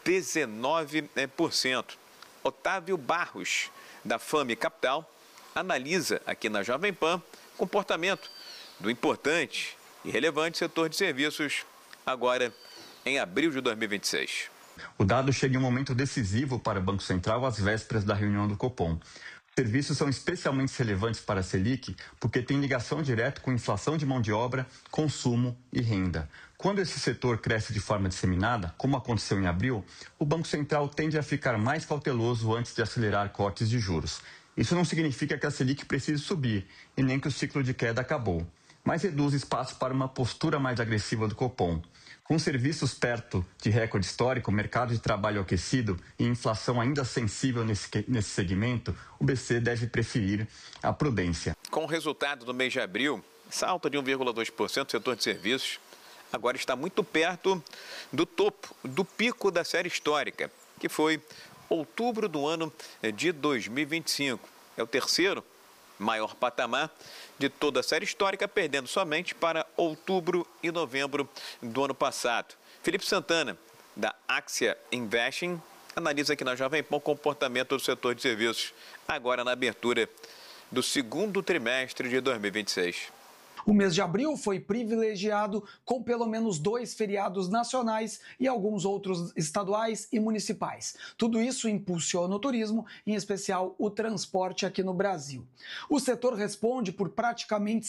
19%. Otávio Barros, da Fame Capital, analisa aqui na Jovem Pan o comportamento do importante e relevante setor de serviços agora em abril de 2026. O dado chega em um momento decisivo para o Banco Central às vésperas da reunião do Copom. Os serviços são especialmente relevantes para a Selic porque têm ligação direta com inflação de mão de obra, consumo e renda. Quando esse setor cresce de forma disseminada, como aconteceu em abril, o Banco Central tende a ficar mais cauteloso antes de acelerar cortes de juros. Isso não significa que a Selic precise subir e nem que o ciclo de queda acabou, mas reduz espaço para uma postura mais agressiva do Copom. Com serviços perto de recorde histórico, mercado de trabalho aquecido e inflação ainda sensível nesse segmento, o BC deve preferir a prudência. Com o resultado do mês de abril, essa alta de 1,2% do setor de serviços agora está muito perto do topo, do pico da série histórica, que foi outubro do ano de 2025. É o terceiro maior patamar de toda a série histórica, perdendo somente para outubro e novembro do ano passado. Felipe Santana, da Axia Investing, analisa aqui na Jovem Pan o comportamento do setor de serviços, agora na abertura do segundo trimestre de 2026. O mês de abril foi privilegiado com pelo menos 2 feriados nacionais e alguns outros estaduais e municipais. Tudo isso impulsiona o turismo, em especial o transporte aqui no Brasil. O setor responde por praticamente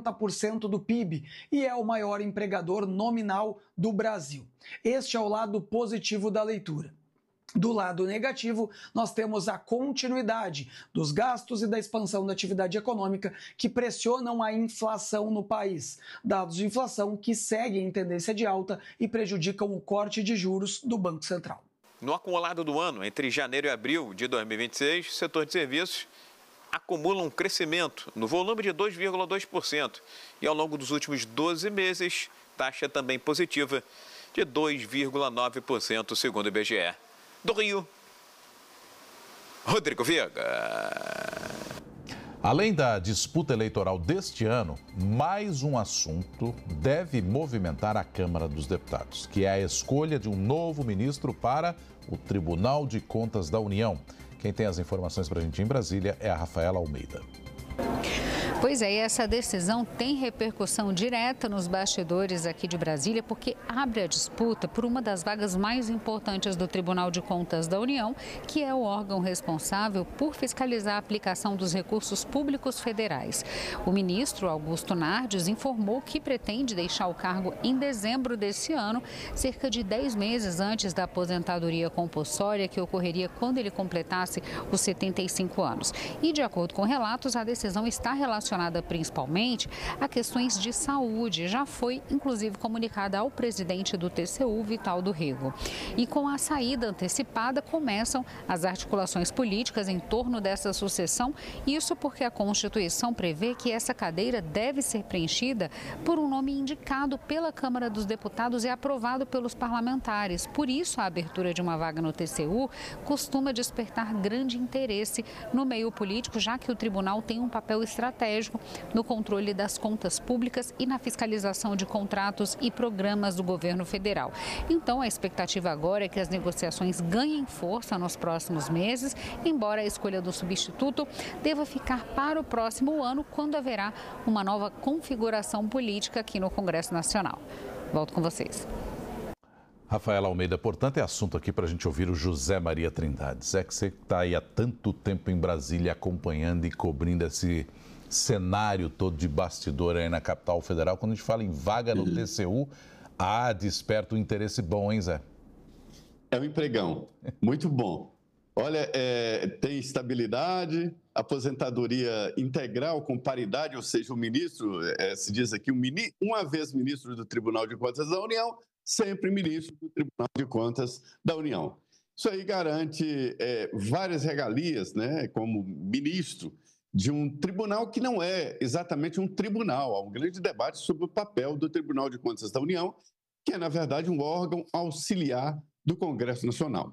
70% do PIB e é o maior empregador nominal do Brasil. Este é o lado positivo da leitura. Do lado negativo, nós temos a continuidade dos gastos e da expansão da atividade econômica que pressionam a inflação no país. Dados de inflação que seguem em tendência de alta e prejudicam o corte de juros do Banco Central. No acumulado do ano, entre janeiro e abril de 2026, o setor de serviços acumula um crescimento no volume de 2,2% e ao longo dos últimos 12 meses, taxa também positiva de 2,9% segundo o IBGE. Do Rio, Rodrigo Viega. Além da disputa eleitoral deste ano, mais um assunto deve movimentar a Câmara dos Deputados, que é a escolha de um novo ministro para o Tribunal de Contas da União. Quem tem as informações para a gente em Brasília é a Rafaela Almeida. Pois é, e essa decisão tem repercussão direta nos bastidores aqui de Brasília, porque abre a disputa por uma das vagas mais importantes do Tribunal de Contas da União, que é o órgão responsável por fiscalizar a aplicação dos recursos públicos federais. O ministro Augusto Nardes informou que pretende deixar o cargo em dezembro desse ano, cerca de 10 meses antes da aposentadoria compulsória, que ocorreria quando ele completasse os 75 anos. E, de acordo com relatos, a decisão está relacionada principalmente a questões de saúde. Já foi, inclusive, comunicada ao presidente do TCU, Vital do Rego. E com a saída antecipada, começam as articulações políticas em torno dessa sucessão. Isso porque a Constituição prevê que essa cadeira deve ser preenchida por um nome indicado pela Câmara dos Deputados e aprovado pelos parlamentares. Por isso, a abertura de uma vaga no TCU costuma despertar grande interesse no meio político, já que o tribunal tem um papel estratégico no controle das contas públicas e na fiscalização de contratos e programas do governo federal. Então, a expectativa agora é que as negociações ganhem força nos próximos meses, embora a escolha do substituto deva ficar para o próximo ano, quando haverá uma nova configuração política aqui no Congresso Nacional. Volto com vocês. Rafaela Almeida, portanto, é assunto aqui para a gente ouvir o José Maria Trindades. É que você está aí há tanto tempo em Brasília acompanhando e cobrindo esse cenário todo de bastidor aí na capital federal. Quando a gente fala em vaga no TCU, desperta um interesse bom, hein, Zé? É um empregão, muito bom. Olha, tem estabilidade, aposentadoria integral com paridade, ou seja, o ministro, se diz aqui, uma vez ministro do Tribunal de Contas da União, sempre ministro do Tribunal de Contas da União. Isso aí garante várias regalias, né, como ministro de um tribunal que não é exatamente um tribunal. Há um grande debate sobre o papel do Tribunal de Contas da União, que é, na verdade, um órgão auxiliar do Congresso Nacional.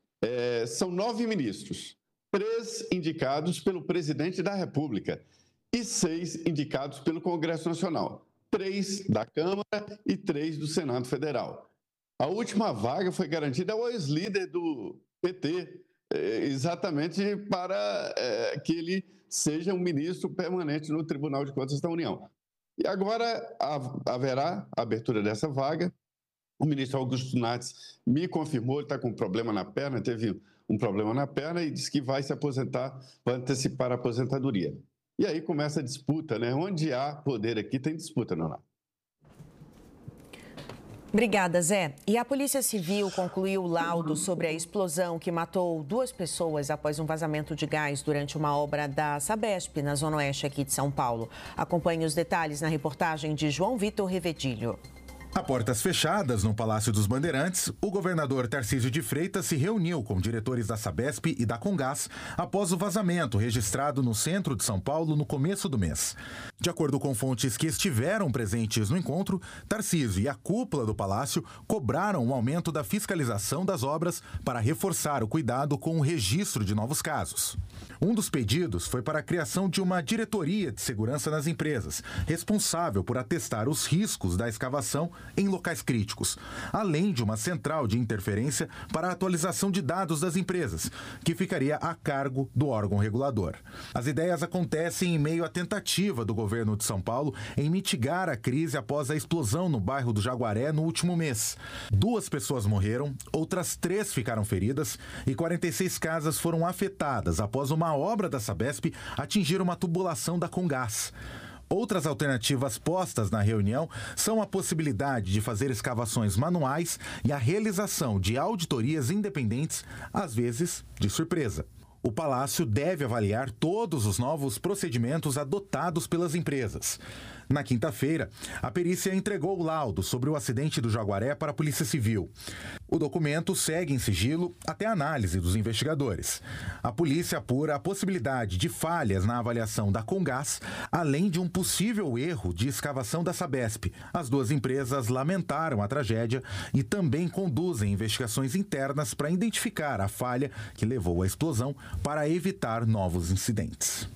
São 9 ministros, 3 indicados pelo presidente da República e 6 indicados pelo Congresso Nacional, 3 da Câmara e 3 do Senado Federal. A última vaga foi garantida ao ex-líder do PT, exatamente para que ele seja um ministro permanente no Tribunal de Contas da União. E agora haverá a abertura dessa vaga. O ministro Augusto Nardes me confirmou, ele está com um problema na perna, teve um problema na perna e disse que vai se aposentar, vai antecipar a aposentadoria. E aí começa a disputa, né? Onde há poder aqui, tem disputa, Noná. Obrigada, Zé. E a Polícia Civil concluiu o laudo sobre a explosão que matou 2 pessoas após um vazamento de gás durante uma obra da Sabesp, na Zona Oeste aqui de São Paulo. Acompanhe os detalhes na reportagem de João Vitor Revedilho. A portas fechadas no Palácio dos Bandeirantes, o governador Tarcísio de Freitas se reuniu com diretores da Sabesp e da Comgás após o vazamento registrado no centro de São Paulo no começo do mês. De acordo com fontes que estiveram presentes no encontro, Tarcísio e a cúpula do Palácio cobraram um aumento da fiscalização das obras para reforçar o cuidado com o registro de novos casos. Um dos pedidos foi para a criação de uma diretoria de segurança nas empresas, responsável por atestar os riscos da escavação em locais críticos, além de uma central de interferência para a atualização de dados das empresas, que ficaria a cargo do órgão regulador. As ideias acontecem em meio à tentativa do governo de São Paulo em mitigar a crise após a explosão no bairro do Jaguaré no último mês. 2 pessoas morreram, outras 3 ficaram feridas e 46 casas foram afetadas após uma obra da Sabesp atingir uma tubulação da Comgás. Outras alternativas postas na reunião são a possibilidade de fazer escavações manuais e a realização de auditorias independentes, às vezes de surpresa. O Palácio deve avaliar todos os novos procedimentos adotados pelas empresas. Na quinta-feira, a perícia entregou o laudo sobre o acidente do Jaguaré para a Polícia Civil. O documento segue em sigilo até a análise dos investigadores. A polícia apura a possibilidade de falhas na avaliação da Comgás, além de um possível erro de escavação da Sabesp. As 2 empresas lamentaram a tragédia e também conduzem investigações internas para identificar a falha que levou à explosão para evitar novos incidentes.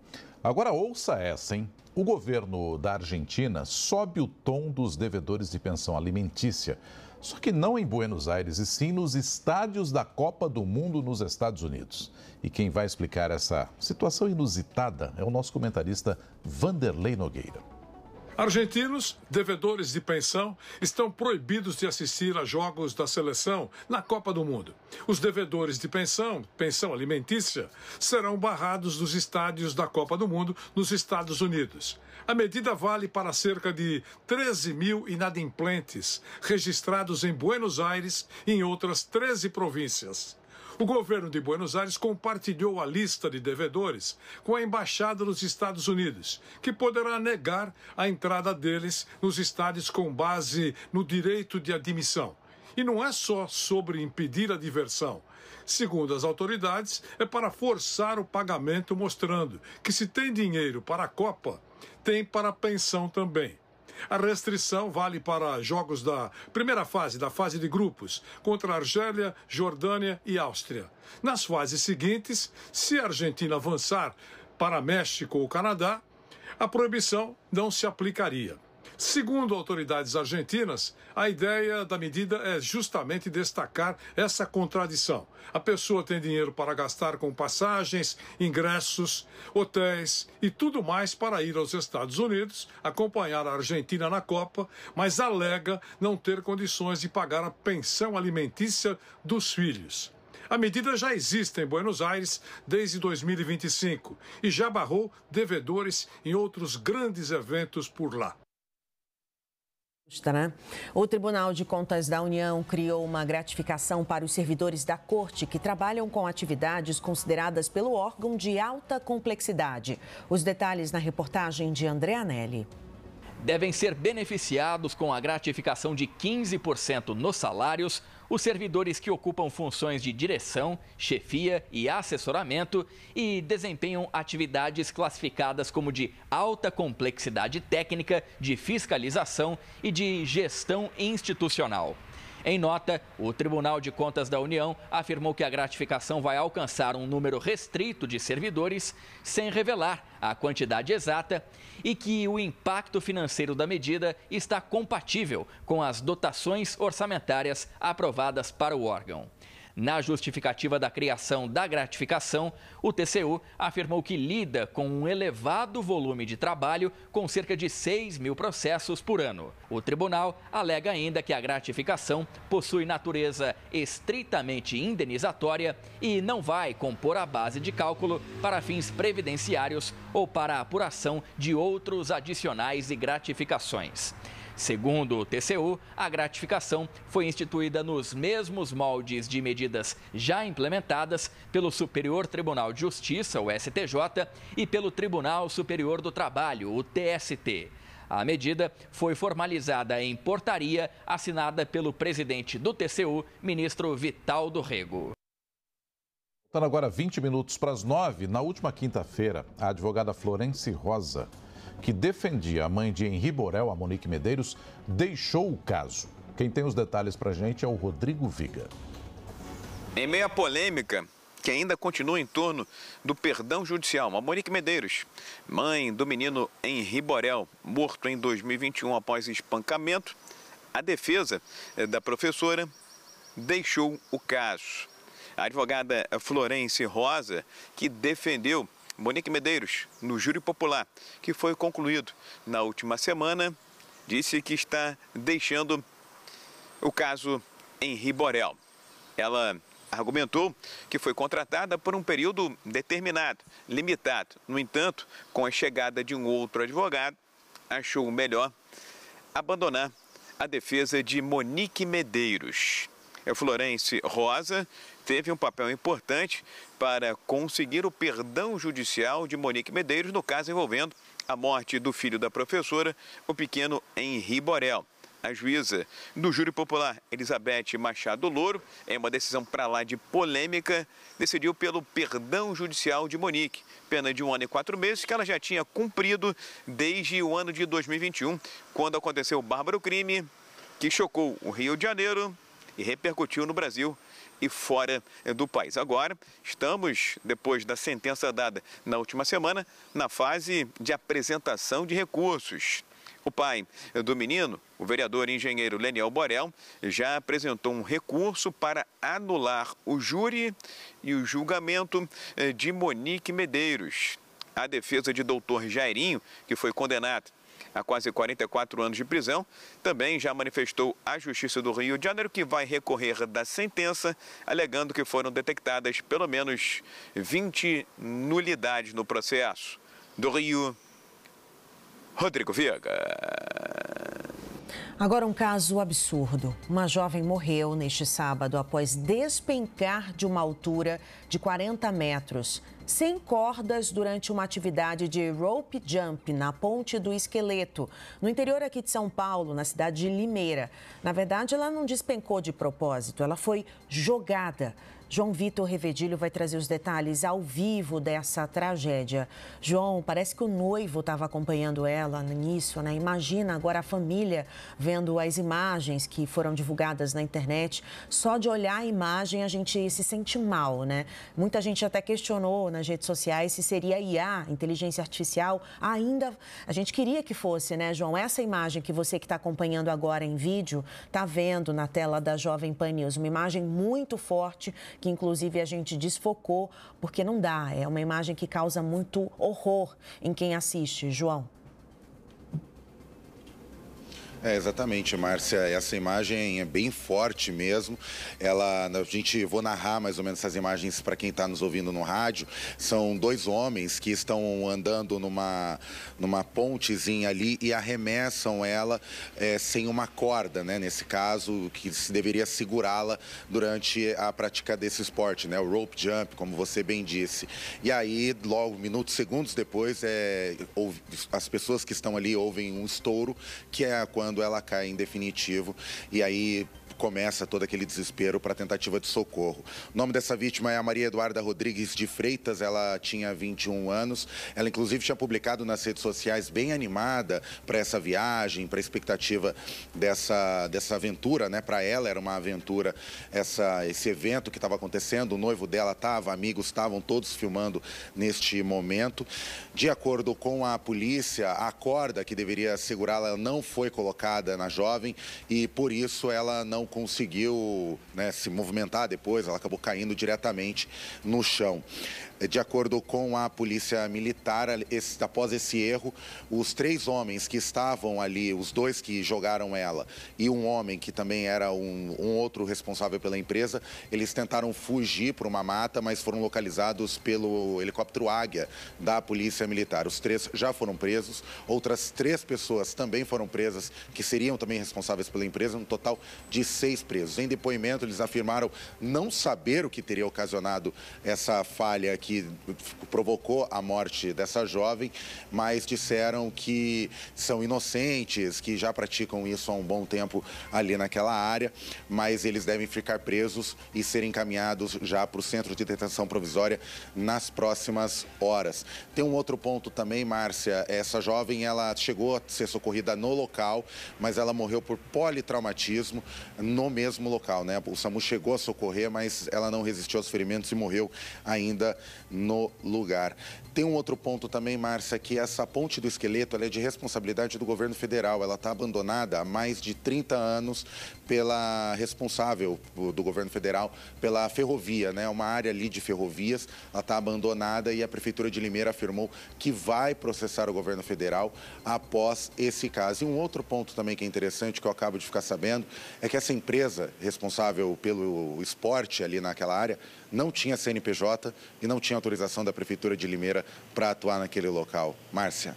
Agora ouça essa, hein? O governo da Argentina sobe o tom dos devedores de pensão alimentícia, só que não em Buenos Aires, e sim nos estádios da Copa do Mundo nos Estados Unidos. E quem vai explicar essa situação inusitada é o nosso comentarista Vanderlei Nogueira. Argentinos, devedores de pensão, estão proibidos de assistir a jogos da seleção na Copa do Mundo. Os devedores de pensão alimentícia, serão barrados dos estádios da Copa do Mundo nos Estados Unidos. A medida vale para cerca de 13 mil inadimplentes registrados em Buenos Aires e em outras 13 províncias. O governo de Buenos Aires compartilhou a lista de devedores com a Embaixada dos Estados Unidos, que poderá negar a entrada deles nos estádios com base no direito de admissão. E não é só sobre impedir a diversão. Segundo as autoridades, é para forçar o pagamento, mostrando que se tem dinheiro para a Copa, tem para a pensão também. A restrição vale para jogos da primeira fase, da fase de grupos, contra a Argélia, Jordânia e Áustria. Nas fases seguintes, se a Argentina avançar para México ou Canadá, a proibição não se aplicaria. Segundo autoridades argentinas, a ideia da medida é justamente destacar essa contradição. A pessoa tem dinheiro para gastar com passagens, ingressos, hotéis e tudo mais para ir aos Estados Unidos, acompanhar a Argentina na Copa, mas alega não ter condições de pagar a pensão alimentícia dos filhos. A medida já existe em Buenos Aires desde 2025 e já barrou devedores em outros grandes eventos por lá. O Tribunal de Contas da União criou uma gratificação para os servidores da Corte que trabalham com atividades consideradas pelo órgão de alta complexidade. Os detalhes na reportagem de André Anelli. Devem ser beneficiados com a gratificação de 15% nos salários os servidores que ocupam funções de direção, chefia e assessoramento e desempenham atividades classificadas como de alta complexidade técnica, de fiscalização e de gestão institucional. Em nota, o Tribunal de Contas da União afirmou que a gratificação vai alcançar um número restrito de servidores, sem revelar a quantidade exata, e que o impacto financeiro da medida está compatível com as dotações orçamentárias aprovadas para o órgão. Na justificativa da criação da gratificação, o TCU afirmou que lida com um elevado volume de trabalho, com cerca de 6 mil processos por ano. O tribunal alega ainda que a gratificação possui natureza estritamente indenizatória e não vai compor a base de cálculo para fins previdenciários ou para a apuração de outros adicionais e gratificações. Segundo o TCU, a gratificação foi instituída nos mesmos moldes de medidas já implementadas pelo Superior Tribunal de Justiça, o STJ, e pelo Tribunal Superior do Trabalho, o TST. A medida foi formalizada em portaria assinada pelo presidente do TCU, ministro Vital do Rego. Faltando agora 20 minutos para as 9, na última quinta-feira, a advogada Florence Rosa, que defendia a mãe de Henri Borel, a Monique Medeiros, deixou o caso. Quem tem os detalhes para a gente é o Rodrigo Viga. Em meio à polêmica que ainda continua em torno do perdão judicial, a Monique Medeiros, mãe do menino Henri Borel, morto em 2021 após espancamento, a defesa da professora deixou o caso. A advogada Florence Rosa, que defendeu Monique Medeiros no júri popular, que foi concluído na última semana, disse que está deixando o caso Henri Borel. Ela argumentou que foi contratada por um período determinado, limitado. No entanto, com a chegada de um outro advogado, achou melhor abandonar a defesa de Monique Medeiros. A Florence Rosa teve um papel importante para conseguir o perdão judicial de Monique Medeiros no caso envolvendo a morte do filho da professora, o pequeno Henri Borel. A juíza do júri popular, Elizabeth Machado Louro, em uma decisão para lá de polêmica, decidiu pelo perdão judicial de Monique, pena de 1 ano e 4 meses que ela já tinha cumprido desde o ano de 2021, quando aconteceu o bárbaro crime que chocou o Rio de Janeiro e repercutiu no Brasil e fora do país. Agora, estamos, depois da sentença dada na última semana, na fase de apresentação de recursos. O pai do menino, o vereador e engenheiro Leniel Borel, já apresentou um recurso para anular o júri e o julgamento de Monique Medeiros. A defesa de doutor Jairinho, que foi condenado a quase 44 anos de prisão, também já manifestou à Justiça do Rio de Janeiro que vai recorrer da sentença, alegando que foram detectadas pelo menos 20 nulidades no processo. Do Rio, Rodrigo Viga. Agora um caso absurdo. Uma jovem morreu neste sábado após despencar de uma altura de 40 metros, sem cordas, durante uma atividade de rope jump na Ponte do Esqueleto, no interior aqui de São Paulo, na cidade de Limeira. Na verdade, ela não despencou de propósito, ela foi jogada. João Vitor Revedilho vai trazer os detalhes ao vivo dessa tragédia. João, parece que o noivo estava acompanhando ela nisso, né? Imagina agora a família vendo as imagens que foram divulgadas na internet. Só de olhar a imagem a gente se sente mal, né? Muita gente até questionou nas redes sociais se seria IA, inteligência artificial. Ainda a gente queria que fosse, né, João? Essa imagem que você que está acompanhando agora em vídeo está vendo na tela da Jovem Pan News, uma imagem muito forte, que inclusive a gente desfocou, porque não dá. É uma imagem que causa muito horror em quem assiste. João. Exatamente, Márcia. Essa imagem é bem forte mesmo. Vou narrar mais ou menos essas imagens para quem está nos ouvindo no rádio. São dois homens que estão andando numa pontezinha ali e arremessam ela sem uma corda, né? Nesse caso, que se deveria segurá-la durante a prática desse esporte, né? O rope jump, como você bem disse. E aí, logo, minutos, segundos depois, as pessoas que estão ali ouvem um estouro, que é quando ela cai em definitivo, e aí começa todo aquele desespero para a tentativa de socorro. O nome dessa vítima é a Maria Eduarda Rodrigues de Freitas, ela tinha 21 anos. Ela, inclusive, tinha publicado nas redes sociais bem animada para essa viagem, para a expectativa dessa aventura, né? Para ela era uma aventura esse evento que estava acontecendo. O noivo dela estava, amigos estavam todos filmando neste momento. De acordo com a polícia, a corda que deveria segurá-la não foi colocada na jovem e, por isso, ela não conseguiu, né, se movimentar depois, ela acabou caindo diretamente no chão. De acordo com a polícia militar, após esse erro, os 3 homens que estavam ali, os 2 que jogaram ela e um homem que também era um outro responsável pela empresa, eles tentaram fugir para uma mata, mas foram localizados pelo helicóptero Águia da polícia militar. Os 3 já foram presos, outras 3 pessoas também foram presas, que seriam também responsáveis pela empresa, um total de 6 presos. Em depoimento, eles afirmaram não saber o que teria ocasionado essa falha que provocou a morte dessa jovem, mas disseram que são inocentes, que já praticam isso há um bom tempo ali naquela área, mas eles devem ficar presos e serem encaminhados já para o centro de detenção provisória nas próximas horas. Tem um outro ponto também, Márcia, essa jovem, ela chegou a ser socorrida no local, mas ela morreu por politraumatismo no mesmo local, né? O SAMU chegou a socorrer, mas ela não resistiu aos ferimentos e morreu ainda no lugar. Tem um outro ponto também, Márcia, que essa ponte do esqueleto ela é de responsabilidade do governo federal. Ela está abandonada há mais de 30 anos pela responsável do governo federal pela ferrovia, né? Uma área ali de ferrovias, ela está abandonada e a Prefeitura de Limeira afirmou que vai processar o governo federal após esse caso. E um outro ponto também que é interessante, que eu acabo de ficar sabendo, é que essa empresa responsável pelo esporte ali naquela área não tinha CNPJ e não tinha autorização da Prefeitura de Limeira para atuar naquele local. Márcia.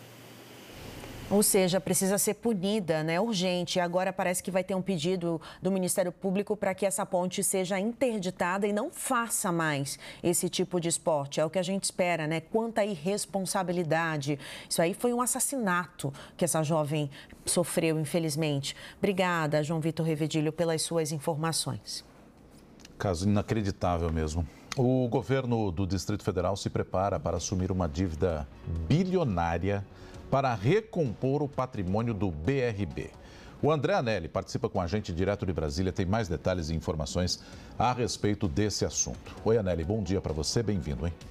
Ou seja, precisa ser punida, né? Urgente. Agora parece que vai ter um pedido do Ministério Público para que essa ponte seja interditada e não faça mais esse tipo de esporte. É o que a gente espera, né? Quanta irresponsabilidade. Isso aí foi um assassinato que essa jovem sofreu, infelizmente. Obrigada, João Vitor Revedilho, pelas suas informações. Caso inacreditável mesmo. O governo do Distrito Federal se prepara para assumir uma dívida bilionária para recompor o patrimônio do BRB. O André Anelli participa com a gente direto de Brasília, tem mais detalhes e informações a respeito desse assunto. Oi, Anelli, bom dia para você, bem-vindo, hein?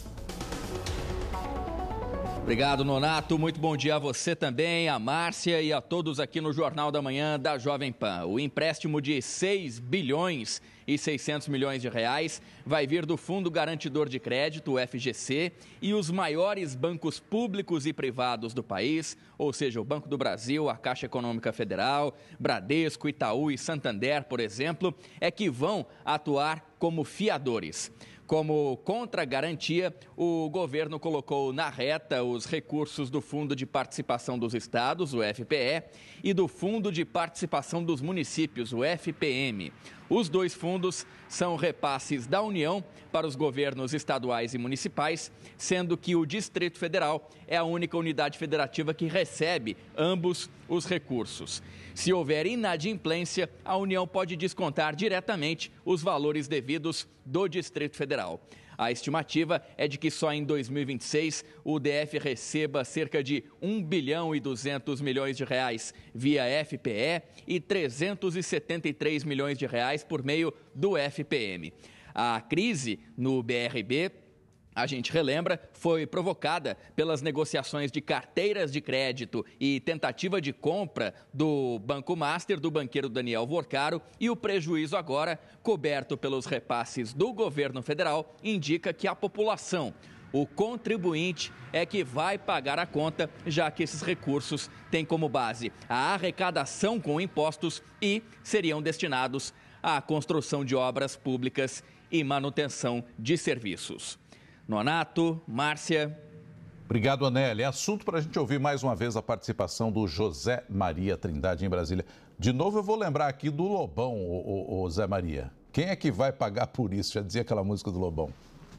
Obrigado, Nonato. Muito bom dia a você também, a Márcia e a todos aqui no Jornal da Manhã da Jovem Pan. O empréstimo de 6 bilhões e 600 milhões de reais vai vir do Fundo Garantidor de Crédito, o FGC, e os maiores bancos públicos e privados do país, ou seja, o Banco do Brasil, a Caixa Econômica Federal, Bradesco, Itaú e Santander, por exemplo, é que vão atuar como fiadores. Como contragarantia, o governo colocou na reta os recursos do Fundo de Participação dos Estados, o FPE, e do Fundo de Participação dos Municípios, o FPM. Os dois fundos são repasses da União para os governos estaduais e municipais, sendo que o Distrito Federal é a única unidade federativa que recebe ambos os recursos. Se houver inadimplência, a União pode descontar diretamente os valores devidos do Distrito Federal. A estimativa é de que só em 2026 o DF receba cerca de 1 bilhão e 200 milhões de reais via FPE e 373 milhões de reais por meio do FPM. A crise no BRB, a gente relembra, foi provocada pelas negociações de carteiras de crédito e tentativa de compra do Banco Master, do banqueiro Daniel Vorcaro, e o prejuízo agora, coberto pelos repasses do governo federal, indica que a população, o contribuinte, é que vai pagar a conta, já que esses recursos têm como base a arrecadação com impostos e seriam destinados à construção de obras públicas e manutenção de serviços. Nonato, Márcia. Obrigado, Anelli. É assunto para a gente ouvir mais uma vez a participação do José Maria Trindade em Brasília. De novo, eu vou lembrar aqui do Lobão, o Zé Maria. Quem é que vai pagar por isso? Já dizia aquela música do Lobão.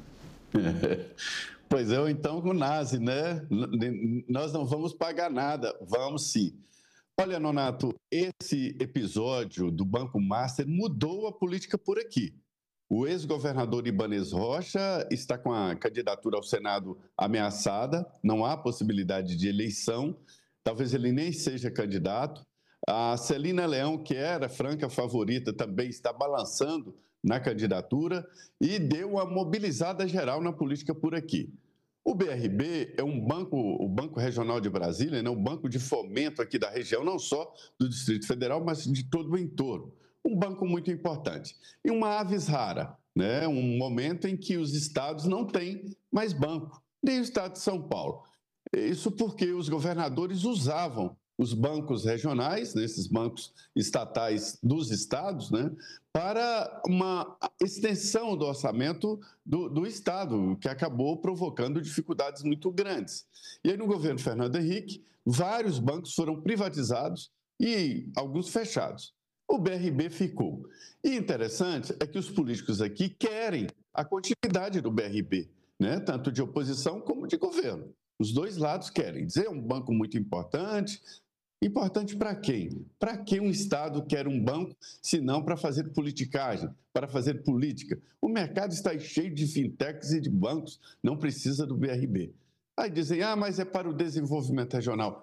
Pois eu, então, com o Nazi, né? Nós não vamos pagar nada. Vamos sim. Olha, Nonato, esse episódio do Banco Master mudou a política por aqui. O ex-governador Ibanez Rocha está com a candidatura ao Senado ameaçada, não há possibilidade de eleição, talvez ele nem seja candidato. A Celina Leão, que era franca favorita, também está balançando na candidatura e deu uma mobilizada geral na política por aqui. O BRB é um banco, o Banco Regional de Brasília, né, um banco de fomento aqui da região, não só do Distrito Federal, mas de todo o entorno. Um banco muito importante. E uma avis rara, né, um momento em que os estados não têm mais banco, nem o estado de São Paulo. Isso porque os governadores usavam os bancos regionais, né, esses bancos estatais dos estados, né, para uma extensão do orçamento do Estado, que acabou provocando dificuldades muito grandes. E aí, no governo Fernando Henrique, vários bancos foram privatizados e alguns fechados. O BRB ficou. E interessante é que os políticos aqui querem a continuidade do BRB, né, tanto de oposição como de governo. Os dois lados querem dizer, é um banco muito importante. Importante para quem? Para que um Estado quer um banco, se não para fazer politicagem, para fazer política? O mercado está cheio de fintechs e de bancos, não precisa do BRB. Aí dizem, mas é para o desenvolvimento regional.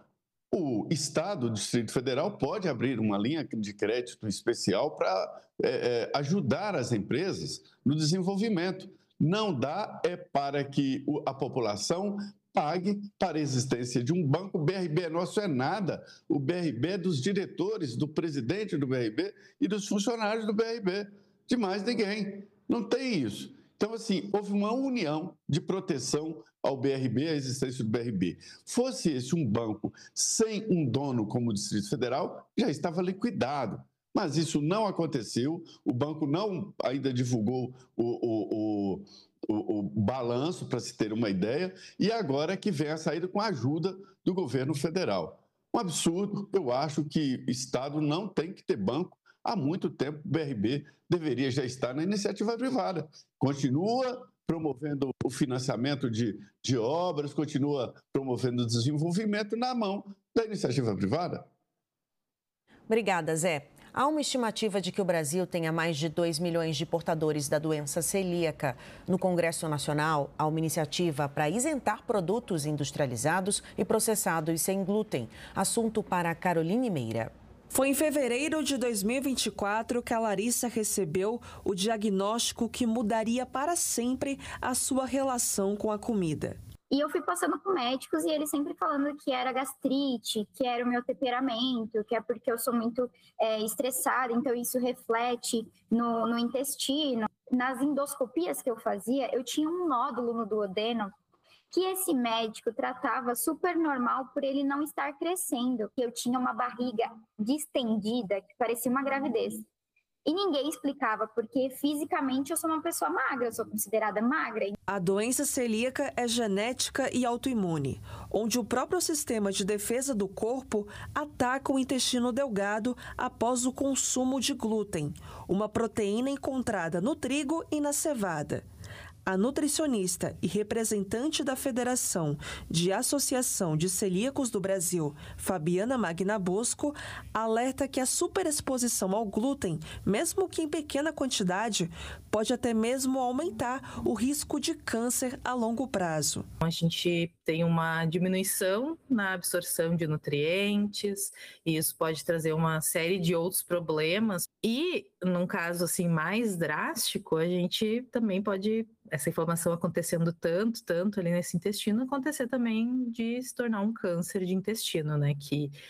O Estado, o Distrito Federal, pode abrir uma linha de crédito especial para ajudar as empresas no desenvolvimento. Não dá para que a população pague para a existência de um banco. O BRB é nosso, é nada. O BRB é dos diretores, do presidente do BRB e dos funcionários do BRB. De mais ninguém. Não tem isso. Então, assim, houve uma união de proteção ao BRB, à existência do BRB. Fosse esse um banco sem um dono como o Distrito Federal, já estava liquidado. Mas isso não aconteceu, o banco não ainda divulgou o balanço, para se ter uma ideia, e agora é que vem a saída com a ajuda do governo federal. Um absurdo, eu acho que o Estado não tem que ter banco. Há muito tempo o BRB deveria já estar na iniciativa privada. Continua promovendo o financiamento de obras, continua promovendo o desenvolvimento na mão da iniciativa privada. Obrigada, Zé. Há uma estimativa de que o Brasil tenha mais de 2 milhões de portadores da doença celíaca. No Congresso Nacional, há uma iniciativa para isentar produtos industrializados e processados sem glúten. Assunto para Caroline Meira. Foi em fevereiro de 2024 que a Larissa recebeu o diagnóstico que mudaria para sempre a sua relação com a comida. E eu fui passando com médicos e eles sempre falando que era gastrite, que era o meu temperamento, que é porque eu sou muito estressada, então isso reflete no intestino. Nas endoscopias que eu fazia, eu tinha um nódulo no duodeno que esse médico tratava super normal por ele não estar crescendo. Eu tinha uma barriga distendida, que parecia uma gravidez. E ninguém explicava, porque fisicamente eu sou uma pessoa magra, eu sou considerada magra. A doença celíaca é genética e autoimune, onde o próprio sistema de defesa do corpo ataca o intestino delgado após o consumo de glúten, uma proteína encontrada no trigo e na cevada. A nutricionista e representante da Federação de Associação de Celíacos do Brasil, Fabiana Magnabosco, alerta que a superexposição ao glúten, mesmo que em pequena quantidade, pode até mesmo aumentar o risco de câncer a longo prazo. A gente tem uma diminuição na absorção de nutrientes, e isso pode trazer uma série de outros problemas. E, num caso assim mais drástico, a gente também pode, essa inflamação acontecendo tanto ali nesse intestino, acontecer também de se tornar um câncer de intestino, né?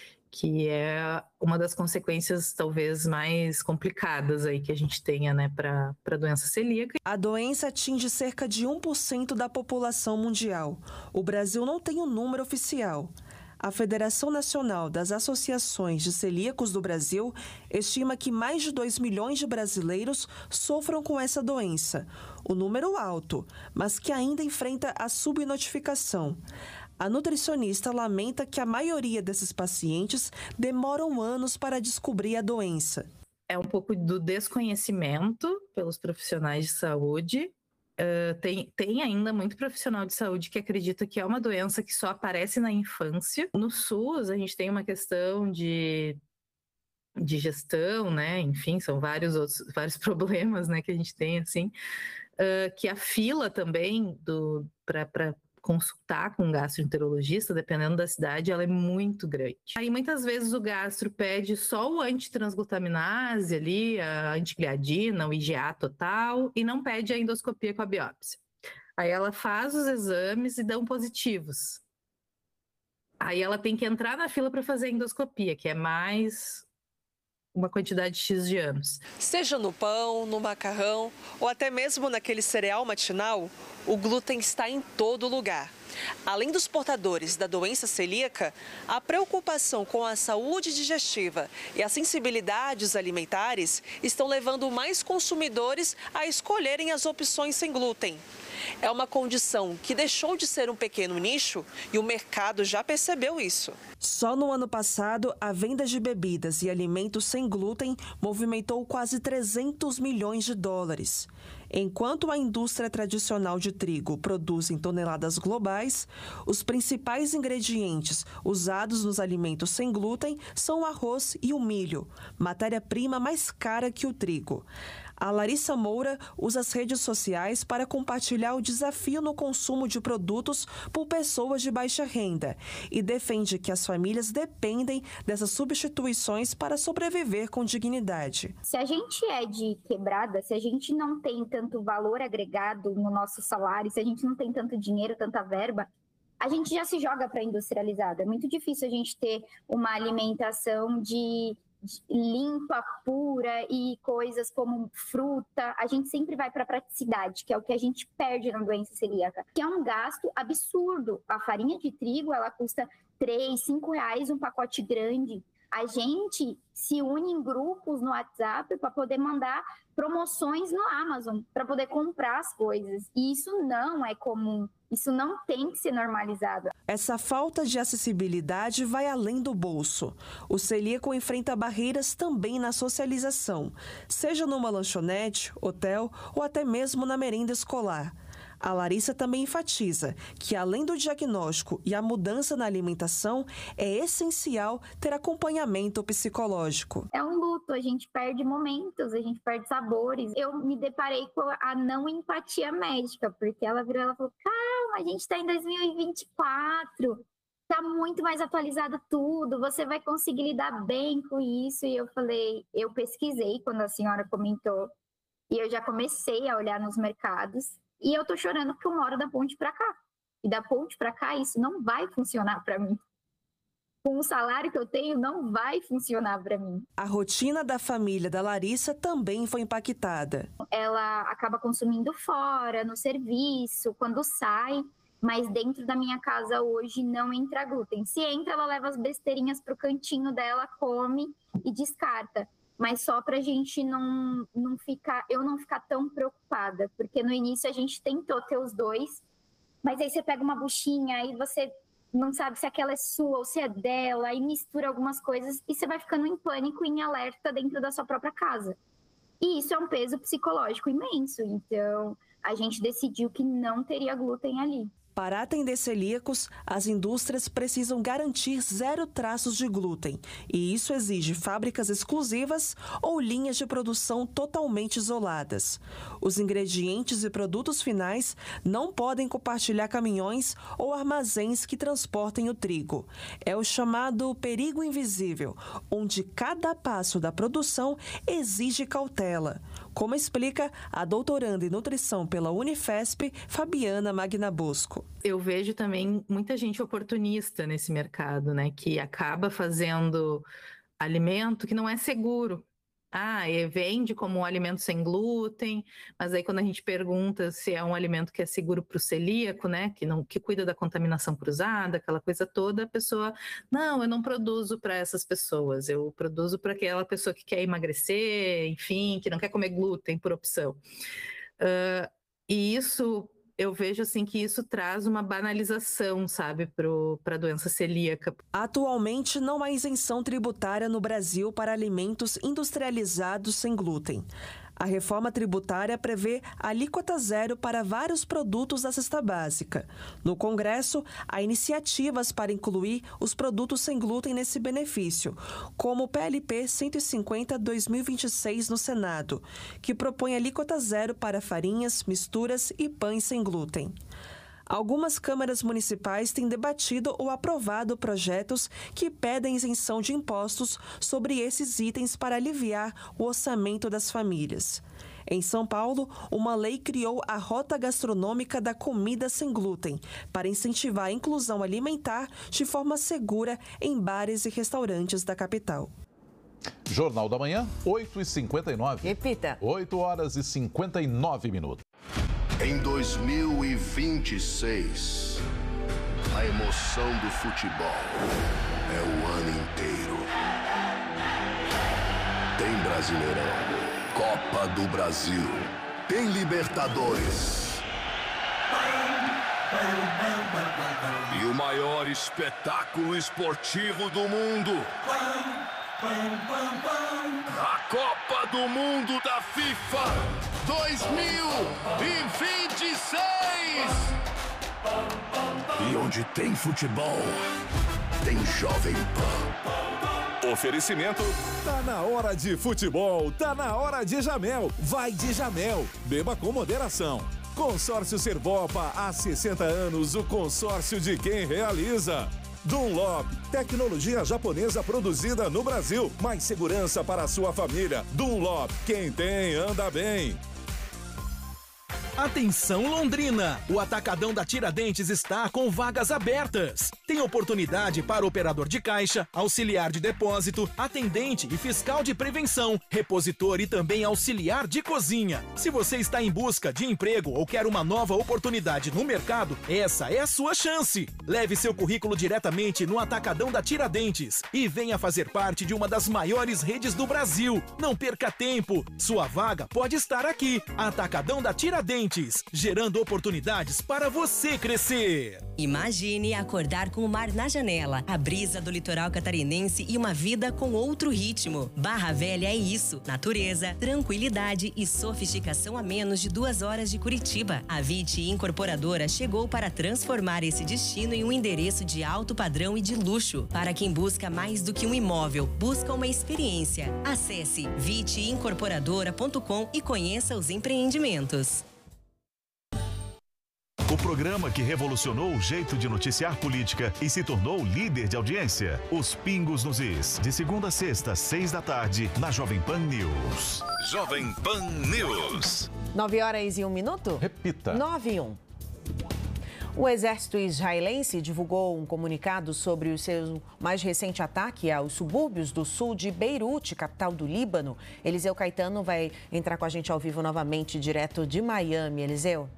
Que é uma das consequências talvez mais complicadas aí que a gente tenha, né, para a doença celíaca. A doença atinge cerca de 1% da população mundial. O Brasil não tem um número oficial. A Federação Nacional das Associações de Celíacos do Brasil estima que mais de 2 milhões de brasileiros sofram com essa doença. O número alto, mas que ainda enfrenta a subnotificação. A nutricionista lamenta que a maioria desses pacientes demoram anos para descobrir a doença. É um pouco do desconhecimento pelos profissionais de saúde, Tem ainda muito profissional de saúde que acredita que é uma doença que só aparece na infância. No SUS, a gente tem uma questão de gestão, né? Enfim, são vários problemas, né, que a gente tem, assim, que a fila também para consultar com um gastroenterologista, dependendo da cidade, ela é muito grande. Aí muitas vezes o gastro pede só o antitransglutaminase ali, a antigliadina, o IgA total, e não pede a endoscopia com a biópsia. Aí ela faz os exames e dão positivos. Aí ela tem que entrar na fila para fazer a endoscopia, que é mais uma quantidade X de anos. Seja no pão, no macarrão ou até mesmo naquele cereal matinal, o glúten está em todo lugar. Além dos portadores da doença celíaca, a preocupação com a saúde digestiva e as sensibilidades alimentares estão levando mais consumidores a escolherem as opções sem glúten. É uma condição que deixou de ser um pequeno nicho e o mercado já percebeu isso. Só no ano passado, a venda de bebidas e alimentos sem glúten movimentou quase 300 milhões de dólares. Enquanto a indústria tradicional de trigo produz em toneladas globais, os principais ingredientes usados nos alimentos sem glúten são o arroz e o milho, matéria-prima mais cara que o trigo. A Larissa Moura usa as redes sociais para compartilhar o desafio no consumo de produtos por pessoas de baixa renda e defende que as famílias dependem dessas substituições para sobreviver com dignidade. Se a gente é de quebrada, se a gente não tem tanto valor agregado no nosso salário, se a gente não tem tanto dinheiro, tanta verba, a gente já se joga para industrializado. É muito difícil a gente ter uma alimentação limpa, pura e coisas como fruta. A gente sempre vai para a praticidade, que é o que a gente perde na doença celíaca, que é um gasto absurdo. A farinha de trigo, ela custa R$3, R$5 um pacote grande. A gente se une em grupos no WhatsApp para poder mandar promoções no Amazon, para poder comprar as coisas. E isso não é comum. Isso não tem que ser normalizado. Essa falta de acessibilidade vai além do bolso. O celíaco enfrenta barreiras também na socialização, seja numa lanchonete, hotel ou até mesmo na merenda escolar. A Larissa também enfatiza que, além do diagnóstico e a mudança na alimentação, é essencial ter acompanhamento psicológico. É um luto, a gente perde momentos, a gente perde sabores. Eu me deparei com a não empatia médica, porque ela virou e falou: calma, a gente está em 2024, está muito mais atualizado tudo, você vai conseguir lidar bem com isso. E eu falei, eu pesquisei quando a senhora comentou, e eu já comecei a olhar nos mercados. E eu tô chorando porque eu moro da ponte para cá. E da ponte para cá, isso não vai funcionar para mim. Com o salário que eu tenho, não vai funcionar para mim. A rotina da família da Larissa também foi impactada. Ela acaba consumindo fora, no serviço, quando sai. Mas dentro da minha casa hoje não entra glúten. Se entra, ela leva as besteirinhas pro cantinho dela, come e descarta. Mas só para a gente eu não ficar tão preocupada, porque no início a gente tentou ter os dois, mas aí você pega uma buchinha, aí você não sabe se aquela é sua ou se é dela, aí mistura algumas coisas e você vai ficando em pânico, em alerta dentro da sua própria casa. E isso é um peso psicológico imenso, então a gente decidiu que não teria glúten ali. Para atender celíacos, as indústrias precisam garantir 0 traços de glúten, e isso exige fábricas exclusivas ou linhas de produção totalmente isoladas. Os ingredientes e produtos finais não podem compartilhar caminhões ou armazéns que transportem o trigo. É o chamado perigo invisível, onde cada passo da produção exige cautela, como explica a doutoranda em nutrição pela Unifesp, Fabiana Magnabosco. Eu vejo também muita gente oportunista nesse mercado, né? Que acaba fazendo alimento que não é seguro. Vende como um alimento sem glúten, mas aí quando a gente pergunta se é um alimento que é seguro para o celíaco, né? Que cuida da contaminação cruzada, aquela coisa toda, a pessoa, não, eu não produzo para essas pessoas, eu produzo para aquela pessoa que quer emagrecer, enfim, que não quer comer glúten por opção. E isso, eu vejo assim que isso traz uma banalização, sabe, para a doença celíaca. Atualmente não há isenção tributária no Brasil para alimentos industrializados sem glúten. A reforma tributária prevê alíquota zero para vários produtos da cesta básica. No Congresso, há iniciativas para incluir os produtos sem glúten nesse benefício, como o PLP 150/2026 no Senado, que propõe alíquota zero para farinhas, misturas e pães sem glúten. Algumas câmaras municipais têm debatido ou aprovado projetos que pedem isenção de impostos sobre esses itens para aliviar o orçamento das famílias. Em São Paulo, uma lei criou a Rota Gastronômica da Comida Sem Glúten para incentivar a inclusão alimentar de forma segura em bares e restaurantes da capital. Jornal da Manhã, 8h59. Repita. 8h59. Em 2026, a emoção do futebol é o ano inteiro. Tem Brasileirão, Copa do Brasil, tem Libertadores. E o maior espetáculo esportivo do mundo. A Copa do Mundo da FIFA 2026! E onde tem futebol, tem Jovem Pan. Oferecimento. Tá na hora de futebol, tá na hora de Jamel. Vai de Jamel. Beba com moderação. Consórcio Servopa, há 60 anos, o consórcio de quem realiza. Dunlop, tecnologia japonesa produzida no Brasil. Mais segurança para a sua família. Dunlop, quem tem, anda bem. Atenção Londrina! O Atacadão da Tiradentes está com vagas abertas. Tem oportunidade para operador de caixa, auxiliar de depósito, atendente e fiscal de prevenção, repositor e também auxiliar de cozinha. Se você está em busca de emprego ou quer uma nova oportunidade no mercado, essa é a sua chance. Leve seu currículo diretamente no Atacadão da Tiradentes e venha fazer parte de uma das maiores redes do Brasil. Não perca tempo, sua vaga pode estar aqui. Atacadão da Tiradentes, gerando oportunidades para você crescer. Imagine acordar com o mar na janela, a brisa do litoral catarinense e uma vida com outro ritmo. Barra Velha é isso: natureza, tranquilidade e sofisticação a menos de 2 horas de Curitiba. A VIT Incorporadora chegou para transformar esse destino em um endereço de alto padrão e de luxo. Para quem busca mais do que um imóvel, busca uma experiência. Acesse vitincorporadora.com e conheça os empreendimentos. O programa que revolucionou o jeito de noticiar política e se tornou líder de audiência. Os Pingos nos Is. De segunda a sexta, 6 da tarde, na Jovem Pan News. Jovem Pan News. 9h01. Repita. 9h01. O exército israelense divulgou um comunicado sobre o seu mais recente ataque aos subúrbios do sul de Beirute, capital do Líbano. Eliseu Caetano vai entrar com a gente ao vivo novamente, direto de Miami. Eliseu.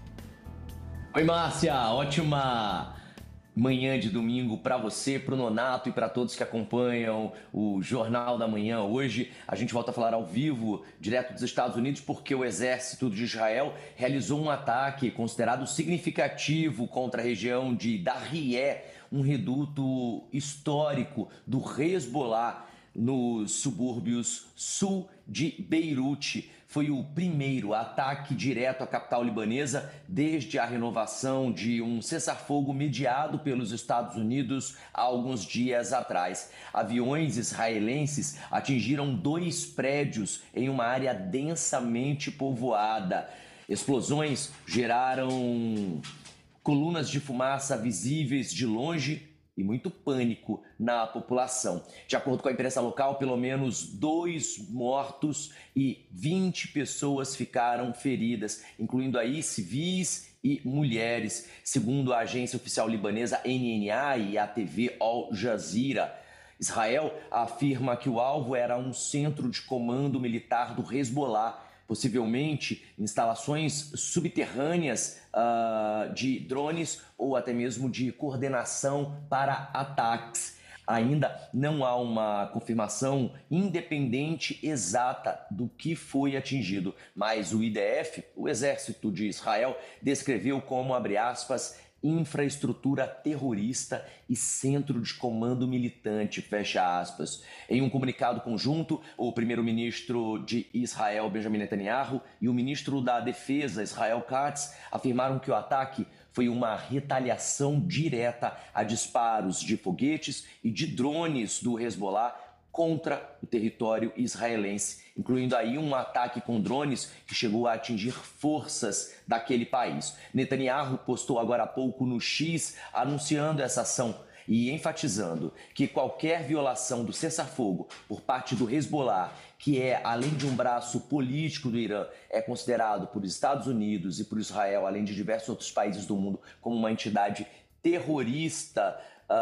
Oi, Márcia, ótima manhã de domingo para você, para o Nonato e para todos que acompanham o Jornal da Manhã. Hoje a gente volta a falar ao vivo, direto dos Estados Unidos, porque o exército de Israel realizou um ataque considerado significativo contra a região de Darrié, um reduto histórico do Hezbollah nos subúrbios sul de Beirute. Foi o primeiro ataque direto à capital libanesa desde a renovação de um cessar-fogo mediado pelos Estados Unidos há alguns dias atrás. Aviões israelenses atingiram 2 prédios em uma área densamente povoada. Explosões geraram colunas de fumaça visíveis de longe e muito pânico na população. De acordo com a imprensa local, pelo menos 2 mortos e 20 pessoas ficaram feridas, incluindo aí civis e mulheres, segundo a agência oficial libanesa NNA e a TV Al Jazeera. Israel afirma que o alvo era um centro de comando militar do Hezbollah, possivelmente instalações subterrâneas de drones ou até mesmo de coordenação para ataques. Ainda não há uma confirmação independente exata do que foi atingido, mas o IDF, o Exército de Israel, descreveu como, abre aspas, infraestrutura terrorista e centro de comando militante, fecha aspas. Em um comunicado conjunto, o primeiro-ministro de Israel, Benjamin Netanyahu, e o ministro da Defesa, Israel Katz, afirmaram que o ataque foi uma retaliação direta a disparos de foguetes e de drones do Hezbollah contra o território israelense, incluindo aí um ataque com drones que chegou a atingir forças daquele país. Netanyahu postou agora há pouco no X anunciando essa ação e enfatizando que qualquer violação do cessar-fogo por parte do Hezbollah, que é, além de um braço político do Irã, é considerado por Estados Unidos e por Israel, além de diversos outros países do mundo, como uma entidade terrorista,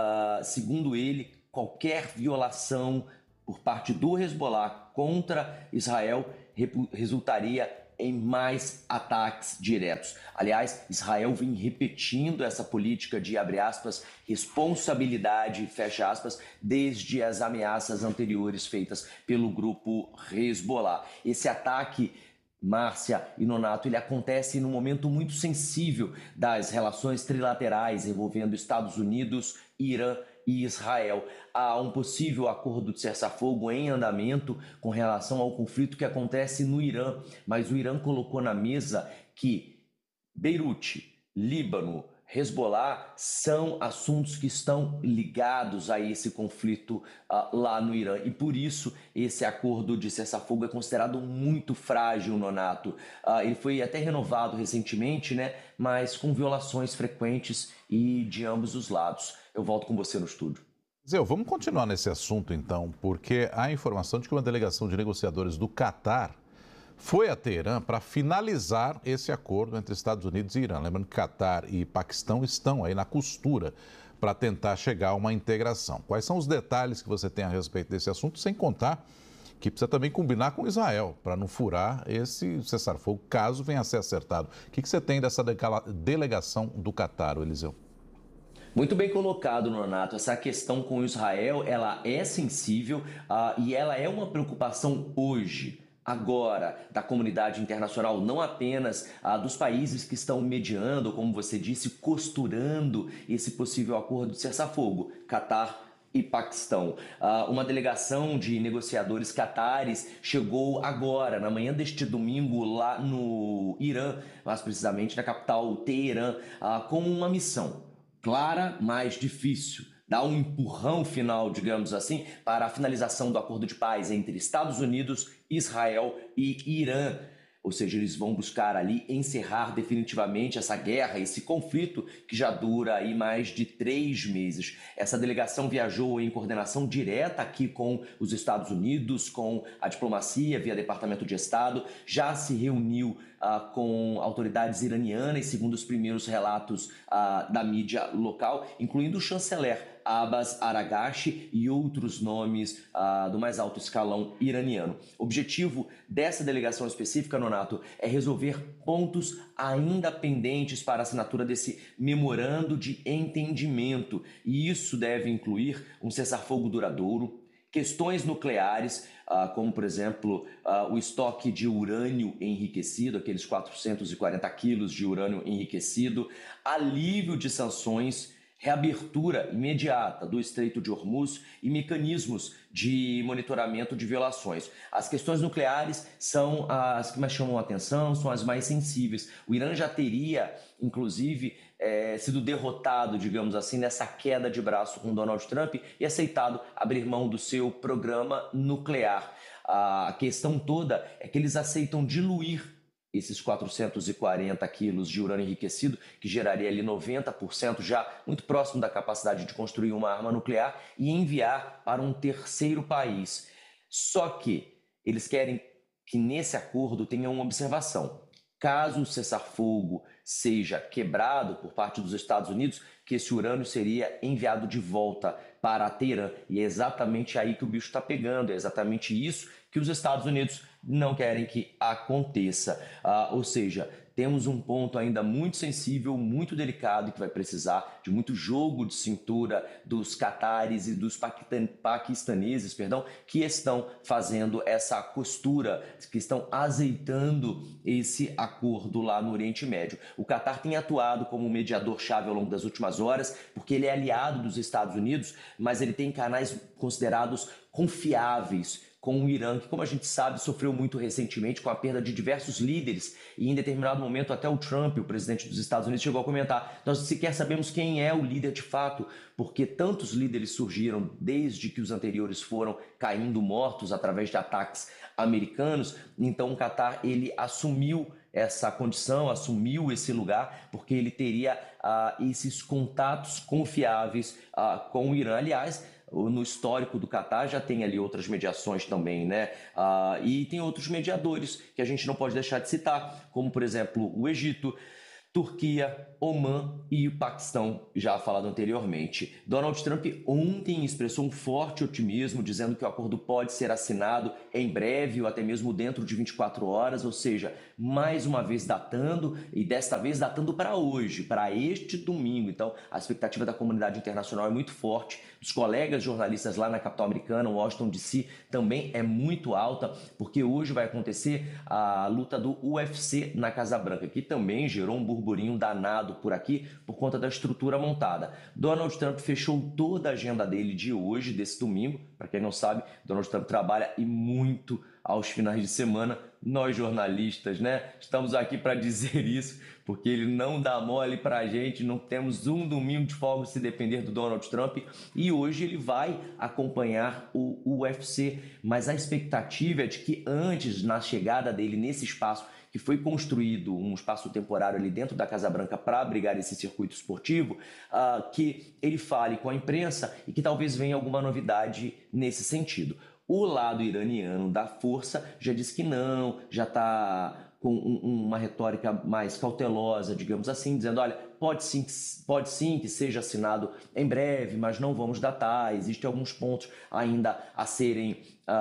segundo ele, qualquer violação por parte do Hezbollah contra Israel resultaria em mais ataques diretos. Aliás, Israel vem repetindo essa política de, abre aspas, responsabilidade, fecha aspas, desde as ameaças anteriores feitas pelo grupo Hezbollah. Esse ataque, Márcia e Nonato, ele acontece num momento muito sensível das relações trilaterais envolvendo Estados Unidos, Irã e Israel. Há um possível acordo de cessar-fogo em andamento com relação ao conflito que acontece no Irã, mas o Irã colocou na mesa que Beirute, Líbano, Hezbollah são assuntos que estão ligados a esse conflito lá no Irã. E por isso esse acordo de cessar-fogo é considerado muito frágil, Nonato. Ele foi até renovado recentemente, né? Mas com violações frequentes e de ambos os lados. Eu volto com você no estúdio. Zé, vamos continuar nesse assunto então, porque há informação de que uma delegação de negociadores do Catar foi a Teherã para finalizar esse acordo entre Estados Unidos e Irã. Lembrando que Catar e Paquistão estão aí na costura para tentar chegar a uma integração. Quais são os detalhes que você tem a respeito desse assunto, sem contar que precisa também combinar com Israel para não furar esse cessar-fogo, caso venha a ser acertado. O que você tem dessa delegação do Catar, Eliseu? Muito bem colocado, Nonato. Essa questão com Israel, ela é sensível e ela é uma preocupação hoje, agora, da comunidade internacional, não apenas dos países que estão mediando, como você disse, costurando esse possível acordo de cessar-fogo, Catar e Paquistão. Uma delegação de negociadores catares chegou agora, na manhã deste domingo, lá no Irã, mais precisamente na capital Teherã, com uma missão clara, mas difícil. Dá um empurrão final, digamos assim, para a finalização do acordo de paz entre Estados Unidos, Israel e Irã. Ou seja, eles vão buscar ali encerrar definitivamente essa guerra, esse conflito que já dura aí mais de 3 meses. Essa delegação viajou em coordenação direta aqui com os Estados Unidos, com a diplomacia via Departamento de Estado, já se reuniu com autoridades iranianas, segundo os primeiros relatos da mídia local, incluindo o chanceler Abbas Araghchi e outros nomes do mais alto escalão iraniano. O objetivo dessa delegação específica, Nonato, é resolver pontos ainda pendentes para a assinatura desse memorando de entendimento. E isso deve incluir um cessar-fogo duradouro, questões nucleares, como, por exemplo, o estoque de urânio enriquecido, aqueles 440 quilos de urânio enriquecido, alívio de sanções, reabertura imediata do Estreito de Hormuz e mecanismos de monitoramento de violações. As questões nucleares são as que mais chamam a atenção, são as mais sensíveis. O Irã já teria, inclusive, sido derrotado, digamos assim, nessa queda de braço com Donald Trump e aceitado abrir mão do seu programa nuclear. A questão toda é que eles aceitam diluir esses 440 quilos de urânio enriquecido, que geraria ali 90%, já muito próximo da capacidade de construir uma arma nuclear, e enviar para um terceiro país. Só que eles querem que nesse acordo tenha uma observação. Caso o cessar-fogo seja quebrado por parte dos Estados Unidos, que esse urânio seria enviado de volta para Teherã. E é exatamente aí que o bicho está pegando, é exatamente isso que os Estados Unidos não querem que aconteça. Ou seja, temos um ponto ainda muito sensível, muito delicado, que vai precisar de muito jogo de cintura dos catares e dos paquistaneses, que estão fazendo essa costura, que estão azeitando esse acordo lá no Oriente Médio. O Catar tem atuado como mediador-chave ao longo das últimas horas, porque ele é aliado dos Estados Unidos, mas ele tem canais considerados confiáveis com o Irã, que, como a gente sabe, sofreu muito recentemente com a perda de diversos líderes, e em determinado momento até o Trump, o presidente dos Estados Unidos, chegou a comentar: nós sequer sabemos quem é o líder de fato, porque tantos líderes surgiram desde que os anteriores foram caindo mortos através de ataques americanos. Então o Catar, ele assumiu essa condição, assumiu esse lugar, porque ele teria esses contatos confiáveis com o Irã. Aliás, no histórico do Catar já tem ali outras mediações também, né? E tem outros mediadores que a gente não pode deixar de citar, como, por exemplo, o Egito, Turquia, Omã e o Paquistão, já falado anteriormente. Donald Trump ontem expressou um forte otimismo, dizendo que o acordo pode ser assinado em breve ou até mesmo dentro de 24 horas, ou seja, mais uma vez datando, e desta vez datando para hoje, para este domingo. Então, a expectativa da comunidade internacional é muito forte. Os colegas jornalistas lá na capital americana, Washington DC, também é muito alta, porque hoje vai acontecer a luta do UFC na Casa Branca, que também gerou um burburinho danado por aqui por conta da estrutura montada. Donald Trump fechou toda a agenda dele de hoje, desse domingo. Para quem não sabe, Donald Trump trabalha e muito aos finais de semana. Nós jornalistas, né, estamos aqui para dizer isso, porque ele não dá mole para a gente, não temos um domingo de folga se depender do Donald Trump, e hoje ele vai acompanhar o UFC, mas a expectativa é de que antes, na chegada dele nesse espaço, que foi construído um espaço temporário ali dentro da Casa Branca para abrigar esse circuito esportivo, que ele fale com a imprensa e que talvez venha alguma novidade nesse sentido. O lado iraniano da força já diz que não, já está com uma retórica mais cautelosa, digamos assim, dizendo: olha, pode sim que seja assinado em breve, mas não vamos datar, existem alguns pontos ainda a serem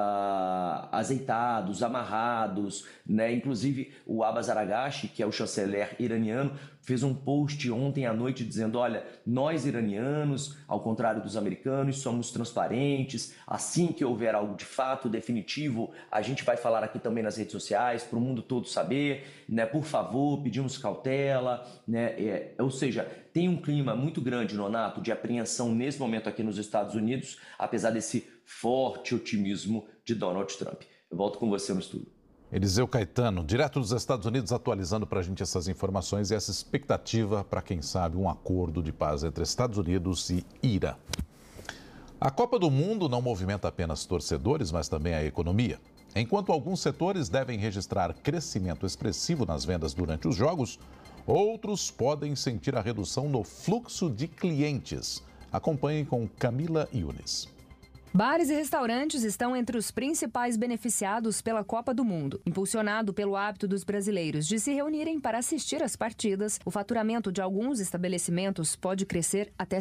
azeitados, amarrados, né? Inclusive o Abbas Araghchi, que é o chanceler iraniano, fez um post ontem à noite dizendo: olha, nós iranianos, ao contrário dos americanos, somos transparentes, assim que houver algo de fato definitivo, a gente vai falar aqui também nas redes sociais, para o mundo todo saber, né? Por favor, pedimos cautela, né? Ou seja, tem um clima muito grande, Nonato, de apreensão nesse momento aqui nos Estados Unidos, apesar desse forte otimismo de Donald Trump. Eu volto com você no estúdio. Eliseu Caetano, direto dos Estados Unidos, atualizando para a gente essas informações e essa expectativa para, quem sabe, um acordo de paz entre Estados Unidos e Irã. A Copa do Mundo não movimenta apenas torcedores, mas também a economia. Enquanto alguns setores devem registrar crescimento expressivo nas vendas durante os jogos, outros podem sentir a redução no fluxo de clientes. Acompanhem com Camila Yunes. Bares e restaurantes estão entre os principais beneficiados pela Copa do Mundo. Impulsionado pelo hábito dos brasileiros de se reunirem para assistir às partidas, o faturamento de alguns estabelecimentos pode crescer até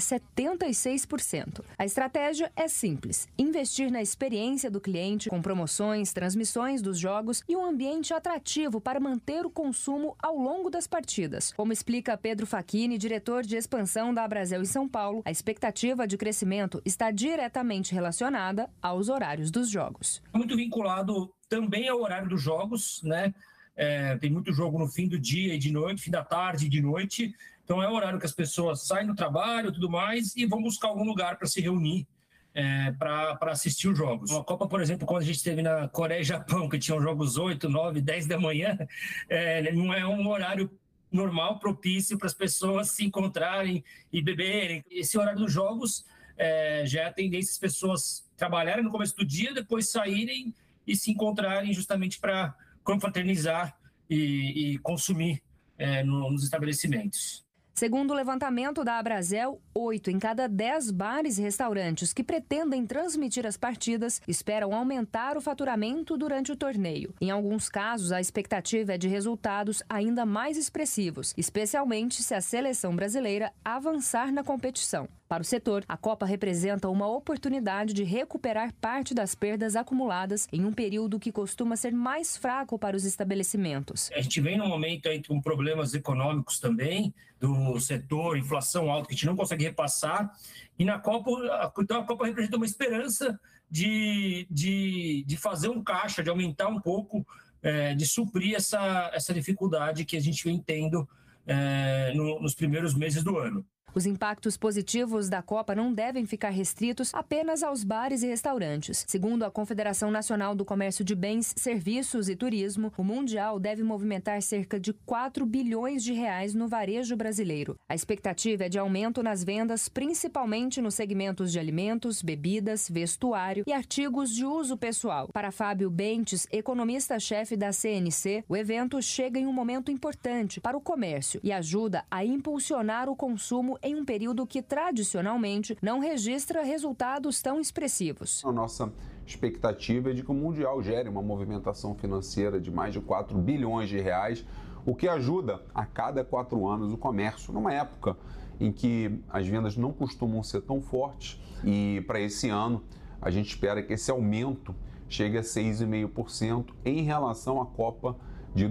76%. A estratégia é simples: investir na experiência do cliente com promoções, transmissões dos jogos e um ambiente atrativo para manter o consumo ao longo das partidas. Como explica Pedro Facchini, diretor de expansão da Abrazel em São Paulo, a expectativa de crescimento está diretamente relacionada aos horários dos jogos. Muito vinculado também ao horário dos jogos, né? Tem muito jogo no fim do dia e de noite, fim da tarde e de noite. Então é o horário que as pessoas saem do trabalho e tudo mais e vão buscar algum lugar para se reunir, para assistir os jogos. Uma Copa, por exemplo, quando a gente esteve na Coreia e Japão, que tinham jogos 8, 9, 10 da manhã, não é um horário normal, propício para as pessoas se encontrarem e beberem. Esse horário dos jogos já é a tendência das pessoas trabalharem no começo do dia, depois saírem e se encontrarem justamente para confraternizar e consumir nos estabelecimentos. Segundo o levantamento da Abrazel, 8 em cada 10 bares e restaurantes que pretendem transmitir as partidas esperam aumentar o faturamento durante o torneio. Em alguns casos, a expectativa é de resultados ainda mais expressivos, especialmente se a seleção brasileira avançar na competição. Para o setor, a Copa representa uma oportunidade de recuperar parte das perdas acumuladas em um período que costuma ser mais fraco para os estabelecimentos. A gente vem num momento aí com problemas econômicos também, do setor, inflação alta, que a gente não consegue repassar. E na Copa, então a Copa representa uma esperança de fazer um caixa, de aumentar um pouco, de suprir essa dificuldade que a gente vem tendo nos primeiros meses do ano. Os impactos positivos da Copa não devem ficar restritos apenas aos bares e restaurantes. Segundo a Confederação Nacional do Comércio de Bens, Serviços e Turismo, o Mundial deve movimentar cerca de 4 bilhões de reais no varejo brasileiro. A expectativa é de aumento nas vendas, principalmente nos segmentos de alimentos, bebidas, vestuário e artigos de uso pessoal. Para Fábio Bentes, economista-chefe da CNC, o evento chega em um momento importante para o comércio e ajuda a impulsionar o consumo em um período que, tradicionalmente, não registra resultados tão expressivos. A nossa expectativa é de que o Mundial gere uma movimentação financeira de mais de 4 bilhões de reais, o que ajuda a cada 4 anos o comércio, numa época em que as vendas não costumam ser tão fortes. E para esse ano, a gente espera que esse aumento chegue a 6,5% em relação à Copa de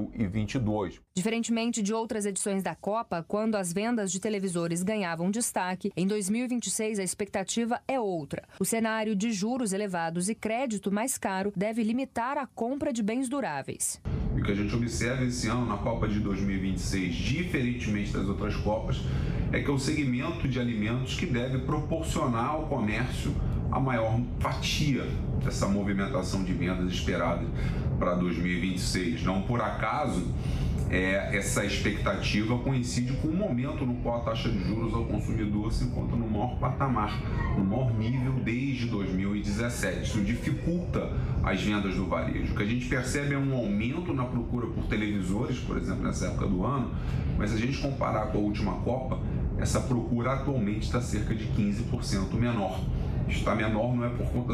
2022. Diferentemente de outras edições da Copa, quando as vendas de televisores ganhavam destaque, em 2026 a expectativa é outra. O cenário de juros elevados e crédito mais caro deve limitar a compra de bens duráveis. O que a gente observa esse ano na Copa de 2026, diferentemente das outras Copas, é que é o segmento de alimentos que deve proporcionar ao comércio a maior fatia dessa movimentação de vendas esperada para 2026. Não por acaso, essa expectativa coincide com o momento no qual a taxa de juros ao consumidor se encontra no maior patamar, no maior nível desde 2017. Isso dificulta as vendas do varejo. O que a gente percebe é um aumento na procura por televisores, por exemplo, nessa época do ano, mas se a gente comparar com a última Copa, essa procura atualmente está cerca de 15% menor. Está menor não é por conta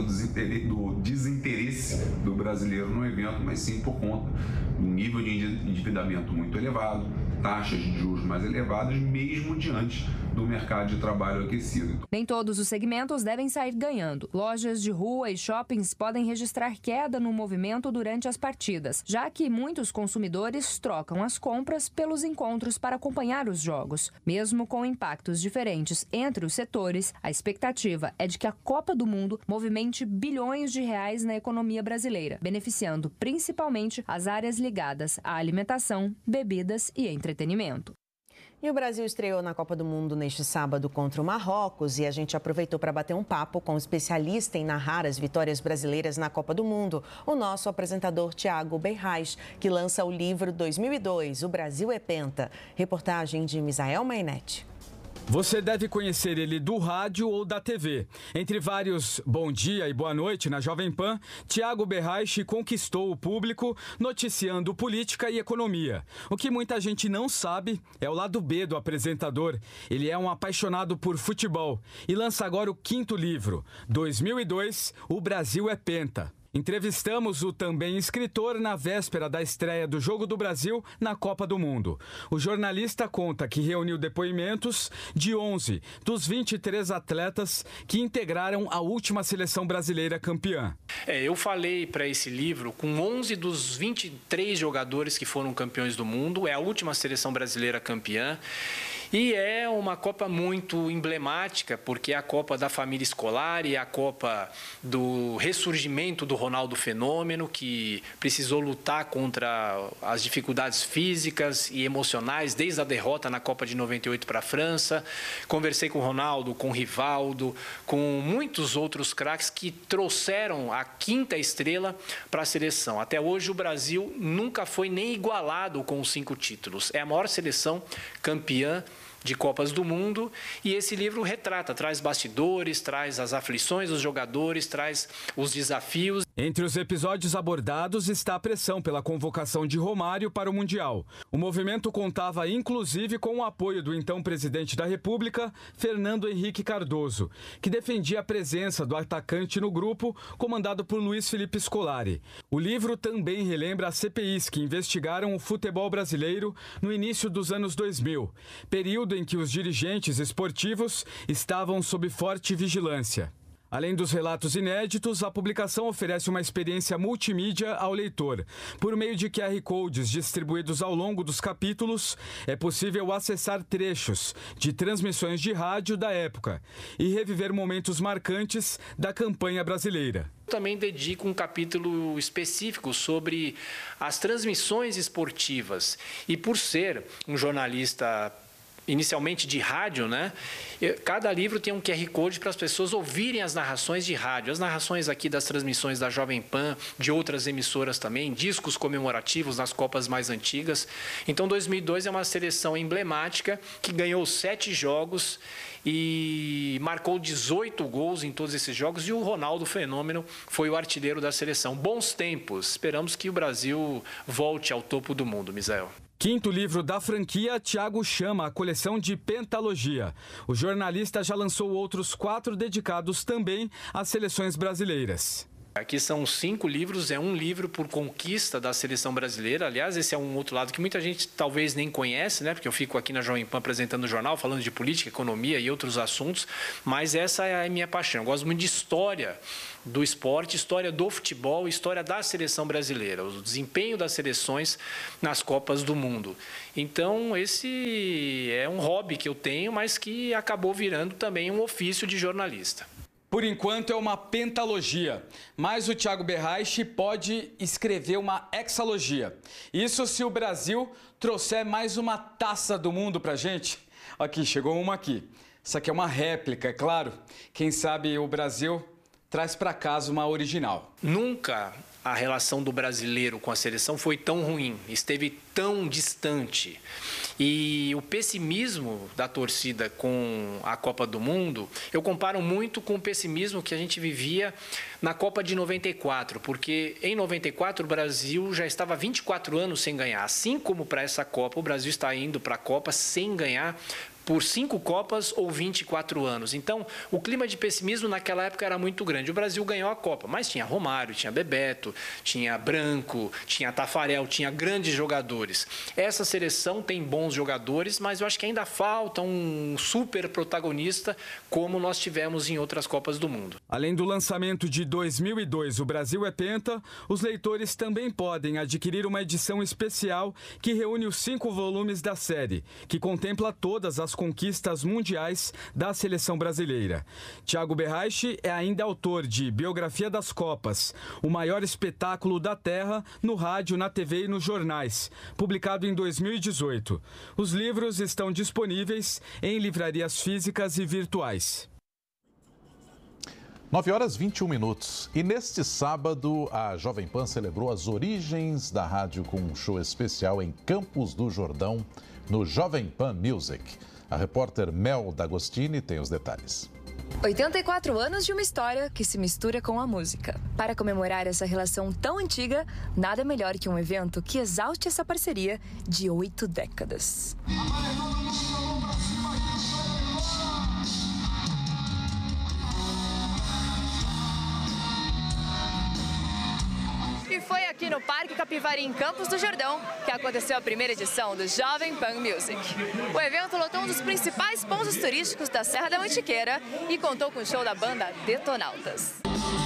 do desinteresse do brasileiro no evento, mas sim por conta do nível de endividamento muito elevado, taxas de juros mais elevadas, mesmo diante do mercado de trabalho aquecido. Nem todos os segmentos devem sair ganhando. Lojas de rua e shoppings podem registrar queda no movimento durante as partidas, já que muitos consumidores trocam as compras pelos encontros para acompanhar os jogos. Mesmo com impactos diferentes entre os setores, a expectativa é de que a Copa do Mundo movimente bilhões de reais na economia brasileira, beneficiando principalmente as áreas ligadas à alimentação, bebidas e entretenimento. E o Brasil estreou na Copa do Mundo neste sábado contra o Marrocos e a gente aproveitou para bater um papo com o especialista em narrar as vitórias brasileiras na Copa do Mundo, o nosso apresentador Thiago Berrais, que lança o livro 2002, O Brasil é Penta. Reportagem de Misael Mainetti. Você deve conhecer ele do rádio ou da TV. Entre vários bom dia e boa noite na Jovem Pan, Thiago Berrais conquistou o público noticiando política e economia. O que muita gente não sabe é o lado B do apresentador. Ele é um apaixonado por futebol e lança agora o 5º livro, 2002, O Brasil é Penta. Entrevistamos o também escritor na véspera da estreia do Jogo do Brasil na Copa do Mundo. O jornalista conta que reuniu depoimentos de 11 dos 23 atletas que integraram a última seleção brasileira campeã. Eu falei para esse livro com 11 dos 23 jogadores que foram campeões do mundo. É a última seleção brasileira campeã. E é uma Copa muito emblemática, porque é a Copa da família escolar e a Copa do ressurgimento do Ronaldo Fenômeno, que precisou lutar contra as dificuldades físicas e emocionais desde a derrota na Copa de 98 para a França. Conversei com o Ronaldo, com o Rivaldo, com muitos outros craques que trouxeram a 5ª estrela para a seleção. Até hoje o Brasil nunca foi nem igualado com os 5 títulos. É a maior seleção campeã de Copas do Mundo, e esse livro retrata, traz bastidores, traz as aflições dos jogadores, traz os desafios. Entre os episódios abordados está a pressão pela convocação de Romário para o Mundial. O movimento contava inclusive com o apoio do então presidente da República, Fernando Henrique Cardoso, que defendia a presença do atacante no grupo, comandado por Luiz Felipe Scolari. O livro também relembra as CPIs que investigaram o futebol brasileiro no início dos anos 2000, período em que os dirigentes esportivos estavam sob forte vigilância. Além dos relatos inéditos, a publicação oferece uma experiência multimídia ao leitor. Por meio de QR Codes distribuídos ao longo dos capítulos, é possível acessar trechos de transmissões de rádio da época e reviver momentos marcantes da campanha brasileira. Também dedico um capítulo específico sobre as transmissões esportivas. E por ser um jornalista inicialmente de rádio, né? Cada livro tem um QR Code para as pessoas ouvirem as narrações de rádio, as narrações aqui das transmissões da Jovem Pan, de outras emissoras também, discos comemorativos nas Copas mais antigas. Então, 2002 é uma seleção emblemática que ganhou 7 jogos e marcou 18 gols em todos esses jogos, e o Ronaldo Fenômeno foi o artilheiro da seleção. Bons tempos, esperamos que o Brasil volte ao topo do mundo, Misael. Quinto livro da franquia, Thiago chama a coleção de Pentalogia. O jornalista já lançou outros 4 dedicados também às seleções brasileiras. Aqui são 5 livros, é um livro por conquista da seleção brasileira. Aliás, esse é um outro lado que muita gente talvez nem conhece, né? Porque eu fico aqui na Jovem Pan apresentando o jornal, falando de política, economia e outros assuntos, mas essa é a minha paixão. Eu gosto muito de história do esporte, história do futebol, história da seleção brasileira, o desempenho das seleções nas Copas do Mundo. Então, esse é um hobby que eu tenho, mas que acabou virando também um ofício de jornalista. Por enquanto é uma pentalogia, mas o Thiago Berraiche pode escrever uma hexalogia. Isso se o Brasil trouxer mais uma taça do mundo pra gente. Aqui, chegou uma aqui. Isso aqui é uma réplica, é claro. Quem sabe o Brasil traz para casa uma original. Nunca a relação do brasileiro com a seleção foi tão ruim, esteve tão distante. E o pessimismo da torcida com a Copa do Mundo, eu comparo muito com o pessimismo que a gente vivia na Copa de 94, porque em 94 o Brasil já estava 24 anos sem ganhar. Assim como para essa Copa, o Brasil está indo para a Copa sem ganhar por 5 Copas ou 24 anos. Então, o clima de pessimismo naquela época era muito grande. O Brasil ganhou a Copa, mas tinha Romário, tinha Bebeto, tinha Branco, tinha Tafarel, tinha grandes jogadores. Essa seleção tem bons jogadores, mas eu acho que ainda falta um super protagonista como nós tivemos em outras Copas do Mundo. Além do lançamento de 2002, O Brasil é Penta, os leitores também podem adquirir uma edição especial que reúne os 5 volumes da série, que contempla todas as conquistas mundiais da seleção brasileira. Thiago Berraiche é ainda autor de Biografia das Copas, o maior espetáculo da Terra no rádio, na TV e nos jornais, publicado em 2018. Os livros estão disponíveis em livrarias físicas e virtuais. 9h21. E neste sábado, a Jovem Pan celebrou as origens da rádio com um show especial em Campos do Jordão, no Jovem Pan Music. A repórter Mel D'Agostini tem os detalhes. 84 anos de uma história que se mistura com a música. Para comemorar essa relação tão antiga, nada melhor que um evento que exalte essa parceria de 8 décadas. E foi aqui no Parque Capivari, em Campos do Jordão, que aconteceu a primeira edição do Jovem Pan Music. O evento lotou um dos principais pontos turísticos da Serra da Mantiqueira e contou com o show da banda Detonautas.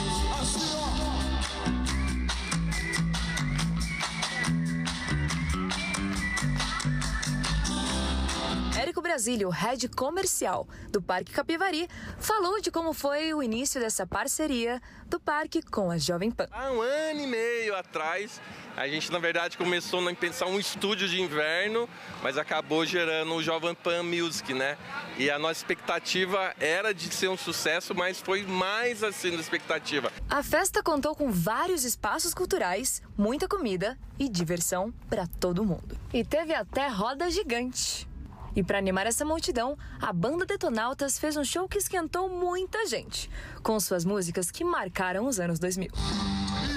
Érico Brasílio, head comercial do Parque Capivari, falou de como foi o início dessa parceria do parque com a Jovem Pan. Há 1 ano e meio atrás, a gente na verdade começou a pensar um estúdio de inverno, mas acabou gerando o Jovem Pan Music, né? E a nossa expectativa era de ser um sucesso, mas foi mais assim da expectativa. A festa contou com vários espaços culturais, muita comida e diversão para todo mundo. E teve até roda gigante. E para animar essa multidão, a banda Detonautas fez um show que esquentou muita gente, com suas músicas que marcaram os anos 2000.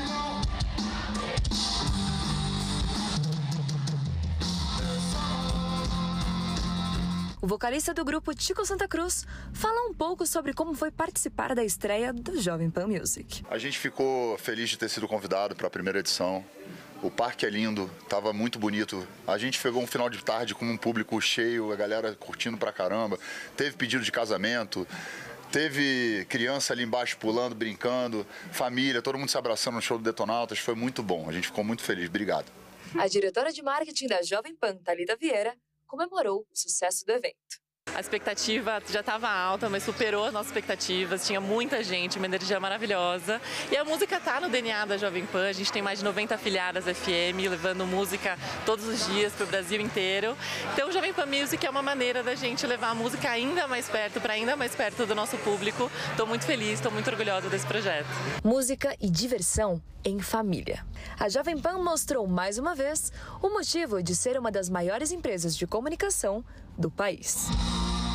o vocalista do grupo Tico Santa Cruz fala um pouco sobre como foi participar da estreia do Jovem Pan Music. A gente ficou feliz de ter sido convidado para a primeira edição. O parque é lindo, estava muito bonito. A gente pegou um final de tarde com um público cheio, a galera curtindo pra caramba. Teve pedido de casamento, teve criança ali embaixo pulando, brincando, família, todo mundo se abraçando no show do Detonautas. Foi muito bom, a gente ficou muito feliz. Obrigado. A diretora de marketing da Jovem Pan, Thalita Vieira, comemorou o sucesso do evento. A expectativa já estava alta, mas superou as nossas expectativas. Tinha muita gente, uma energia maravilhosa. E a música está no DNA da Jovem Pan. A gente tem mais de 90 afiliadas FM, levando música todos os dias para o Brasil inteiro. Então, o Jovem Pan Music é uma maneira da gente levar a música ainda mais perto, para ainda mais perto do nosso público. Estou muito feliz, estou muito orgulhosa desse projeto. Música e diversão em família. A Jovem Pan mostrou mais uma vez o motivo de ser uma das maiores empresas de comunicação do país.